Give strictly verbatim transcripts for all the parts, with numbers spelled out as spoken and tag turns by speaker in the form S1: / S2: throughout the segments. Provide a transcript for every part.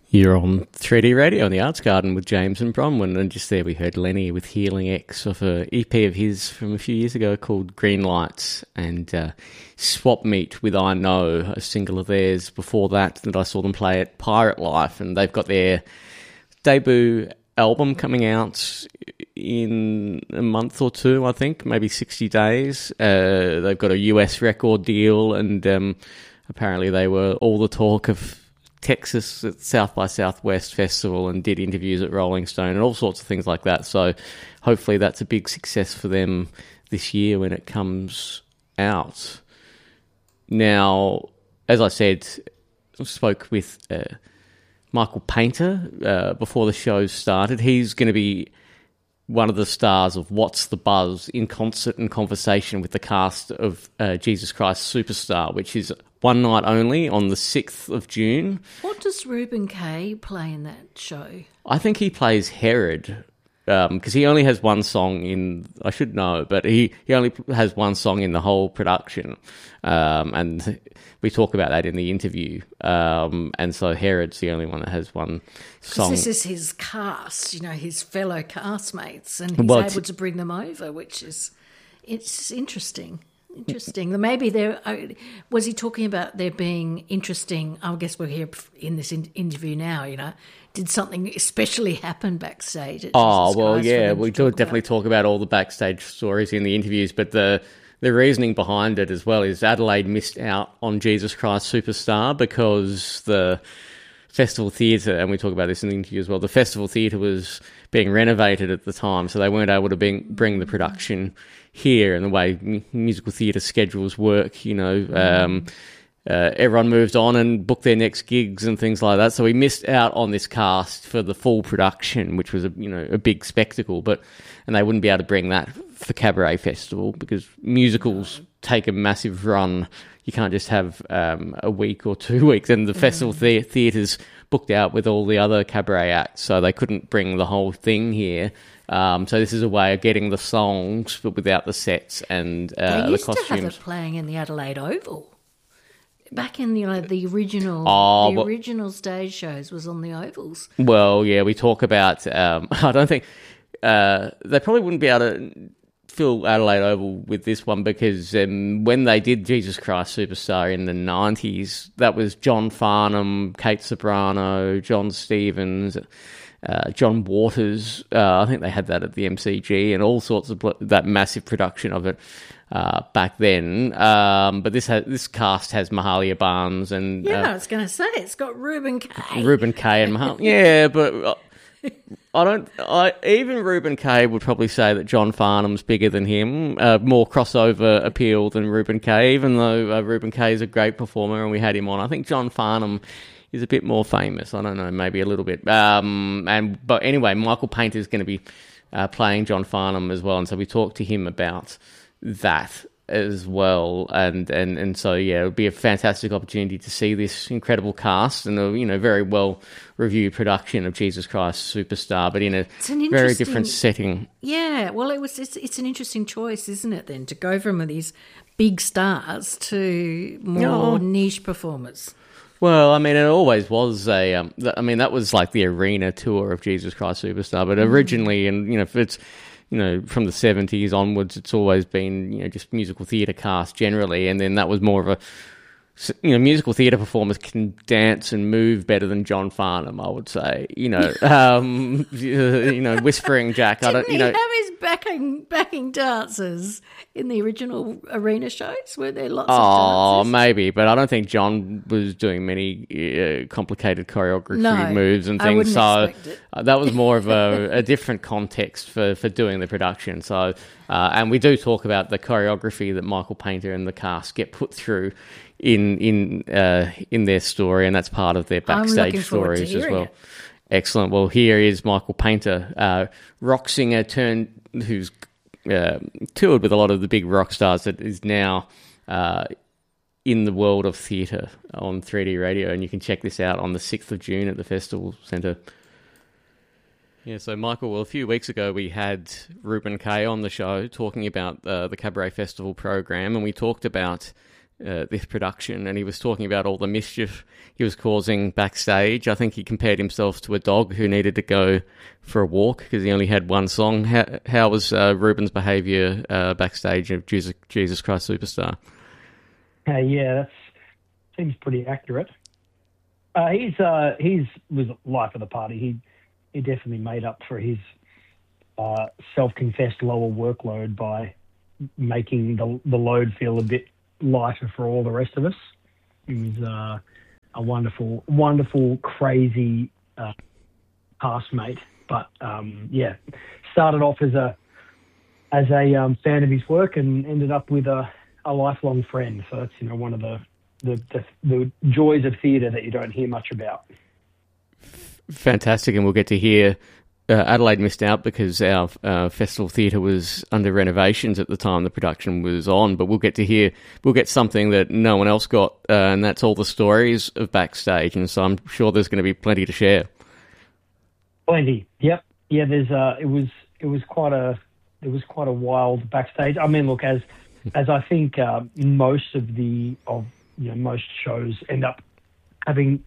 S1: You're on three D Radio in the Arts Garden with James and Bronwyn, and just there we heard Lenny with Healing X off a E P of his from a few years ago called Green Lights, and uh, Swap Meet with I Know, a single of theirs before that that I saw them play at Pirate Life, and they've got their debut album coming out in a month or two, I think, maybe sixty days. Uh, they've got a U S record deal, and um, apparently they were all the talk of Texas at South by Southwest Festival and did interviews at Rolling Stone and all sorts of things like that. So hopefully that's a big success for them this year when it comes out. Now, as I said, I spoke with uh, Michael Painter uh, before the show started. He's going to be one of the stars of What's the Buzz in concert and conversation with the cast of uh, Jesus Christ Superstar, which is one night only on the sixth of June.
S2: What does Reuben Kaye play in that show?
S1: I think he plays Herod, because um, he only has one song in, I should know, but he, he only has one song in the whole production. Um, and we talk about that in the interview. Um, and so Herod's the only one that has one song.
S2: Because this is his cast, you know, his fellow castmates, and he's
S1: well,
S2: able to bring them over, which is, it's interesting. Interesting. Maybe there was he talking about there being interesting. I guess we're here in this in, interview now. You know, did something especially happen backstage? At
S1: oh
S2: Jesus
S1: well,
S2: Christ
S1: yeah, we do
S2: talk
S1: definitely
S2: about?
S1: talk about all the backstage stories in the interviews, but the the reasoning behind it as well is Adelaide missed out on Jesus Christ Superstar because the Festival Theatre, and we talk about this in the interview as well, the Festival Theatre was being renovated at the time, so they weren't able to bring, bring the production here, and the way m- musical theatre schedules work, you know, um, uh, everyone moved on and booked their next gigs and things like that, so we missed out on this cast for the full production, which was a, you know, a big spectacle, but and they wouldn't be able to bring that for Cabaret Festival because musicals take a massive run. You can't just have um, a week or two weeks, and the mm. festival the- theatre's booked out with all the other cabaret acts, so they couldn't bring the whole thing here. Um, so this is a way of getting the songs, but without the sets and uh,
S2: they used
S1: the costumes.
S2: to have it playing in the Adelaide Oval. Back in the, you know, the original,
S1: oh,
S2: the
S1: well,
S2: original stage shows was on the ovals.
S1: Well, yeah, we talk about. Um, I don't think uh, they probably wouldn't be able to fill Adelaide Oval with this one because um, when they did Jesus Christ Superstar in the nineties, that was John Farnham, Kate Sobrano, John Stevens, uh, John Waters. Uh, I think they had that at the M C G and all sorts of that massive production of it uh, back then. Um, but this has, this cast has Mahalia Barnes and
S2: yeah,
S1: uh,
S2: I was going to say it's got Reuben Kaye.
S1: Reuben Kaye and Mahalia. Yeah, but. Uh, I don't. I even Reuben Kaye would probably say that John Farnham's bigger than him, uh, more crossover appeal than Reuben Kaye. Even though uh, Reuben Kaye is a great performer and we had him on, I think John Farnham is a bit more famous. I don't know, maybe a little bit. Um, and but anyway, Michael Painter is going to be uh, playing John Farnham as well, and so we talked to him about that as well, and, and, and so yeah, it would be a fantastic opportunity to see this incredible cast and a you know very well reviewed production of Jesus Christ Superstar, but in a very different setting.
S2: Yeah, well, it was it's, it's an interesting choice, isn't it? Then to go from these big stars to more
S1: no.
S2: niche performers.
S1: Well, I mean, it always was a. Um, th- I mean, that was like the arena tour of Jesus Christ Superstar, but originally, mm. and you know, if it's. You know, from the seventies onwards, it's always been, you know, just musical theatre cast generally. And then that was more of a, you know, musical theatre performers can dance and move better than John Farnham, I would say. You know, um, you know, Whispering Jack.
S2: Didn't
S1: I don't, you
S2: he
S1: know,
S2: have his backing, backing dancers in the original arena shows? Were there lots
S1: oh,
S2: of dancers?
S1: maybe, but I don't think John was doing many uh, complicated choreography
S2: no,
S1: moves and
S2: I
S1: things.
S2: wouldn't
S1: So
S2: expect it.
S1: uh, that was more of a, a different context for, for doing the production. So, uh, and we do talk about the choreography that Michael Painter and the cast get put through in in uh, in their story, and that's part of their backstage stories as well.
S2: It.
S1: Excellent. Well, here is Michael Painter, uh, rock singer turned who's uh, toured with a lot of the big rock stars that is now uh, in the world of theatre on three D Radio, and you can check this out on the sixth of June at the Festival Centre. Yeah, so Michael, well, a few weeks ago we had Reuben Kaye on the show talking about uh, the Cabaret Festival program, and we talked about uh, this production, and he was talking about all the mischief he was causing backstage. I think he compared himself to a dog who needed to go for a walk because he only had one song. How, how was uh, Ruben's behaviour uh, backstage of Jesus, Jesus Christ Superstar?
S3: Uh, yeah, that seems pretty accurate. Uh, he's uh, he's was life of the party. He he definitely made up for his uh, self-confessed lower workload by making the the load feel a bit lighter for all the rest of us. He was uh, a wonderful, wonderful, crazy uh, castmate. But um, yeah, started off as a as a um, fan of his work and ended up with a, a lifelong friend. So that's, you know, one of the the, the, the joys of theatre that you don't hear much about.
S1: Fantastic, and we'll get to hear. Uh, Adelaide missed out because our uh, festival theatre was under renovations at the time the production was on, but we'll get to hear, we'll get something that no one else got, uh, and that's all the stories of backstage, and so I'm sure there's going to be plenty to share.
S3: Plenty, yep. Yeah, there's, uh, it was, it was quite a, it was quite a wild backstage. I mean, look, as, as I think uh, most of the, of, you know, most shows end up having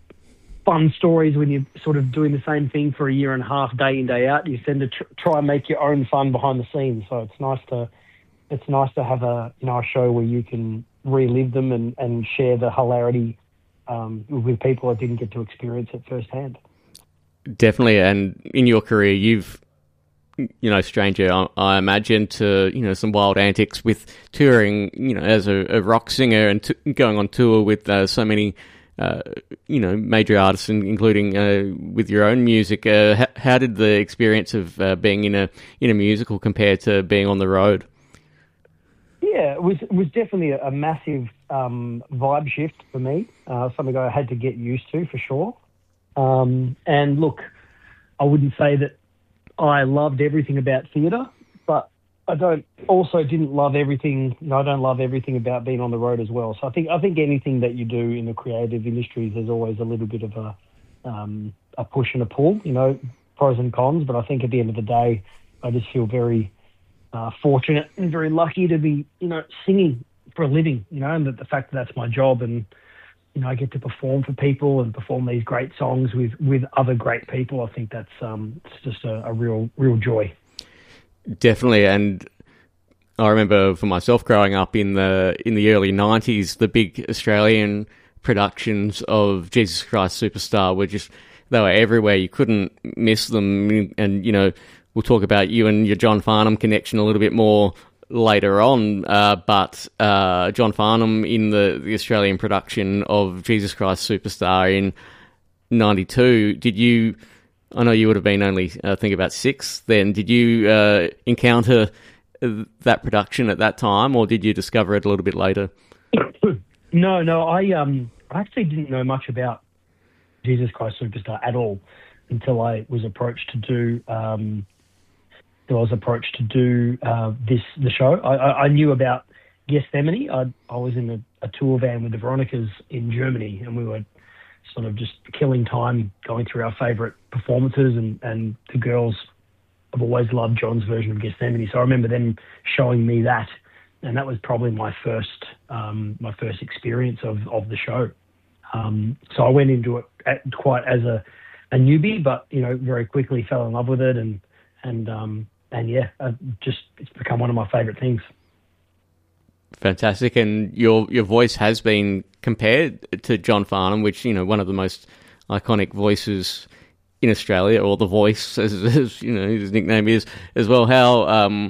S3: fun stories when you're sort of doing the same thing for a year and a half, day in, day out. You tend to tr- try and make your own fun behind the scenes. So it's nice to, it's nice to have a, you know, a show where you can relive them and, and share the hilarity um, with people that didn't get to experience it firsthand.
S1: Definitely. And in your career, you've, you know, stranger, I, I imagine, to, you know, some wild antics with touring, you know, as a, a rock singer and t- going on tour with uh, so many Uh, you know, major artists, including uh, with your own music. Uh, how, how did the experience of uh, being in a in a musical compare to being on the road?
S3: Yeah, it was it was definitely a, a massive um, vibe shift for me. Uh, something I had to get used to for sure. Um, and look, I wouldn't say that I loved everything about theatre, but I don't also didn't love everything. You know, I don't love everything about being on the road as well. So I think I think anything that you do in the creative industries, there's always a little bit of a um, a push and a pull. You know, pros and cons. But I think at the end of the day, I just feel very uh, fortunate and very lucky to be, you know, singing for a living. You know, and that the fact that that's my job, and you know, I get to perform for people and perform these great songs with with other great people. I think that's um, it's just a, a real real joy.
S1: Definitely, and I remember for myself growing up in the in the early nineties, the big Australian productions of Jesus Christ Superstar were just, they were everywhere. You couldn't miss them, and you know, we'll talk about you and your John Farnham connection a little bit more later on, uh, but uh, John Farnham in the, the Australian production of Jesus Christ Superstar in ninety-two, did you... I know you would have been only, I uh, think, about six then. Did you uh, encounter that production at that time, or did you discover it a little bit later?
S3: No, no. I um, I actually didn't know much about Jesus Christ Superstar at all until I was approached to do. Um, I was approached to do uh, this the show. I, I, I knew about Gethsemane. I I was in a, a tour van with the Veronicas in Germany, and we were sort of just killing time going through our favourite performances, and, and the girls have always loved John's version of Gethsemane. So I remember them showing me that, and that was probably my first um, my first experience of, of the show. Um, so I went into it at, quite as a, a newbie, but you know, very quickly fell in love with it, and and um, and yeah, I just it's become one of my favourite things.
S1: Fantastic, and your your voice has been compared to John Farnham, which, you know, one of the most iconic voices in Australia, or the Voice, as, as you know, his nickname is as well. How um,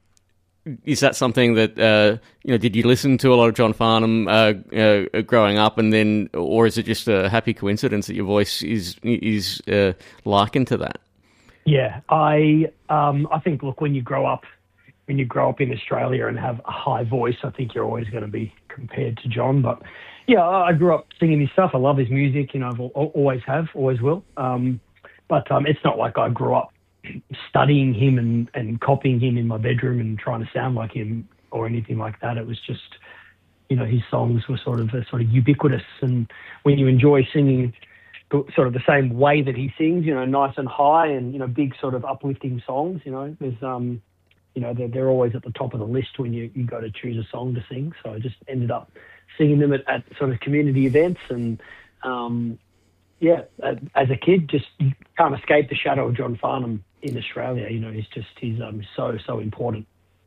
S1: is that something that uh, you know? Did you listen to a lot of John Farnham uh, uh, growing up, and then, or is it just a happy coincidence that your voice is is uh, likened to that?
S3: Yeah, I um, I think, look, when you grow up. When you grow up in Australia and have a high voice, I think you're always going to be compared to John. But yeah, I grew up singing his stuff. I love his music. You know, I've always have, always will. Um, but um, it's not like I grew up studying him and, and copying him in my bedroom and trying to sound like him or anything like that. It was just, you know, his songs were sort of sort of ubiquitous. And when you enjoy singing sort of the same way that he sings, you know, nice and high and, you know, big sort of uplifting songs, you know, there's um. you know, they're, they're always at the top of the list when you, you go to choose a song to sing. So I just ended up singing them at, at sort of community events. And, um, yeah, as a kid, just you can't escape the shadow of John Farnham in Australia. You know, he's just, he's um, so, so important.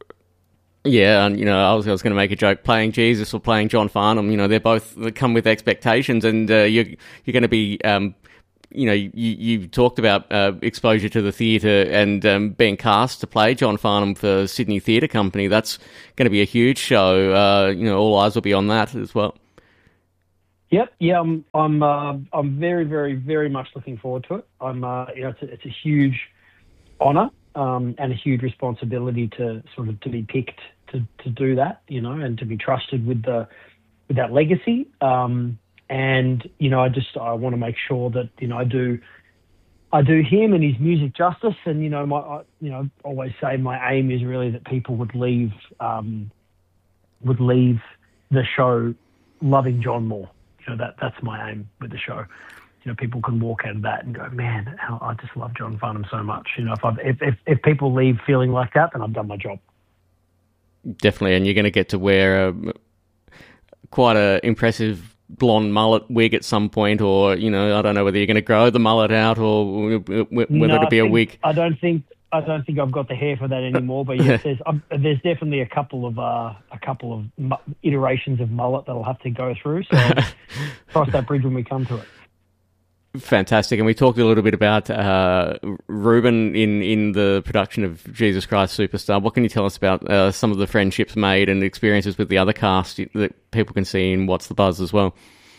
S1: Yeah, and, you know, I was, I was going to make a joke, playing Jesus or playing John Farnham, you know, they're both, they come with expectations, and uh, you're, you're going to be, um, you know, you, you talked about uh, exposure to the theatre and um, being cast to play John Farnham for Sydney Theatre Company. That's going to be a huge show. Uh, you know, all eyes will be on that as well.
S3: Yep, yeah, I'm, I'm, uh, I'm very, very, very much looking forward to it. I'm, uh, you know, it's a, it's a huge honour. Um, and a huge responsibility to sort of to be picked to, to do that, you know, and to be trusted with the with that legacy. Um, and you know, I just I want to make sure that you know I do I do him and his music justice. And you know, my I, you know always say my aim is really that people would leave um, would leave the show loving John more. You know, that that's my aim with the show. You know, people can walk out of that and go, man, I just love John Farnham so much. You know, if, I've, if if if people leave feeling like that, then I've done my job.
S1: Definitely, and you're going to get to wear a, quite a impressive blonde mullet wig at some point, or you know, I don't know whether you're going to grow the mullet out or whether
S3: no,
S1: it'll be
S3: think,
S1: a wig.
S3: I don't think I don't think I've got the hair for that anymore. But yes, there's um, there's definitely a couple of uh, a couple of mu- iterations of mullet that'll have to go through. So I'll cross that bridge when we come to it.
S1: Fantastic. And we talked a little bit about uh, Ruben in, in the production of Jesus Christ Superstar. What can you tell us about uh, some of the friendships made and experiences with the other cast that people can see in What's the Buzz as well?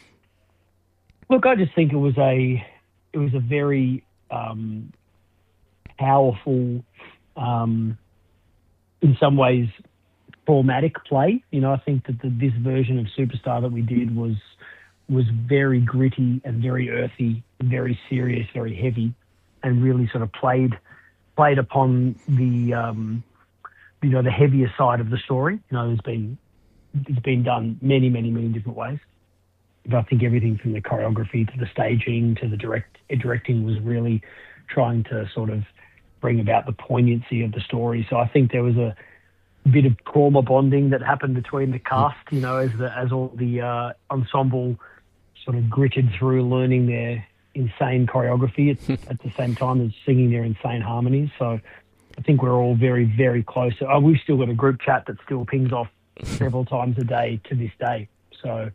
S3: Look, I just think it was a it was a very um, powerful, um, in some ways, traumatic play. You know, I think that the, this version of Superstar that we did was was very gritty and very earthy, very serious, very heavy, and really sort of played played upon the um, you know the heavier side of the story. You know, there's been it's been done many, many, many different ways. But I think everything from the choreography to the staging to the direct directing was really trying to sort of bring about the poignancy of the story. So I think there was a bit of trauma bonding that happened between the cast. You know, as the as all the uh, ensemble sort of gritted through learning their insane choreography at, at the same time as singing their insane harmonies. So I think we're all very, very close. Oh, we've still got a group chat that still pings off several times a day to this day. So,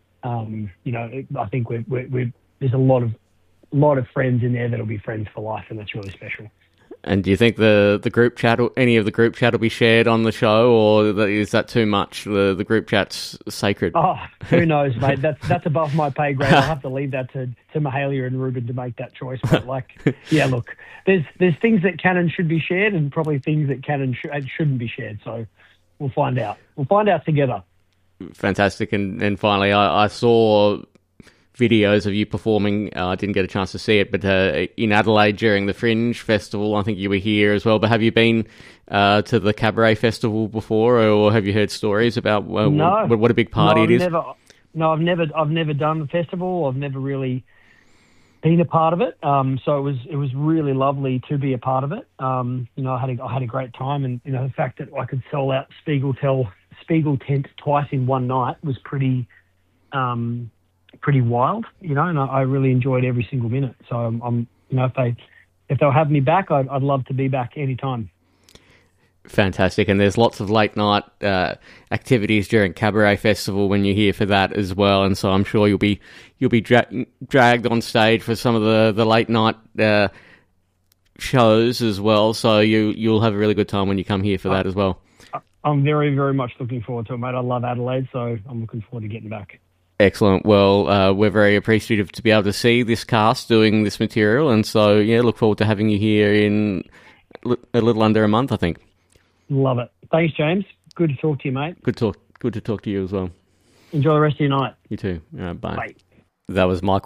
S3: um, you know, I think we're, we're, we're, there's a lot of lot of friends in there that'll be friends for life, and that's really special.
S1: And do you think the, the group chat, or any of the group chat will be shared on the show, or is that too much? The the group chat's sacred?
S3: Oh, who knows, mate? That's that's above my pay grade. I'll have to leave that to, to Mahalia and Ruben to make that choice. But, like, yeah, look, there's there's things that can and should be shared, and probably things that can and, sh- and shouldn't be shared. So we'll find out. We'll find out together.
S1: Fantastic. And, and finally, I, I saw videos of you performing. uh, I didn't get a chance to see it, but uh, in Adelaide during the Fringe Festival. I think you were here as well, but have you been uh, to the Cabaret Festival before, or have you heard stories about uh,
S3: no.
S1: what, what a big party
S3: no,
S1: it is?
S3: Never, no, I've never I've never done the festival. I've never really been a part of it. Um, so it was it was really lovely to be a part of it. Um, you know, I had a, I had a great time, and you know the fact that I could sell out Spiegel Tel Spiegel Tent twice in one night was pretty um, pretty wild. You know, and I, I really enjoyed every single minute. So I'm, I'm you know if they if they'll have me back, I'd, I'd love to be back anytime.
S1: Fantastic. And there's lots of late night uh, activities during Cabaret Festival when you're here for that as well. And so I'm sure you'll be you'll be dra- dragged on stage for some of the, the late night uh, shows as well. So you you'll have a really good time when you come here for that as well.
S3: I'm very, very much looking forward to it, mate. I love Adelaide, so I'm looking forward to getting back.
S1: Excellent. Well, uh, we're very appreciative to be able to see this cast doing this material. And so, yeah, look forward to having you here in a little under a month, I think.
S3: Love it. Thanks, James. Good to talk to you, mate.
S1: Good talk. Good to talk to you as well.
S3: Enjoy the rest of your night.
S1: You too. All right, bye.
S3: Bye.
S1: That was Michael